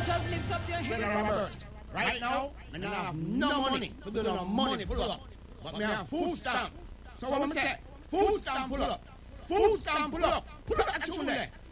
Just lift up your Brother hands. Robert, right now, I don't have no money. Put no money, pull up. But me have food stamp. So what I'm saying, food stamp pull up. Food stamp pull up. Pull up that tune there.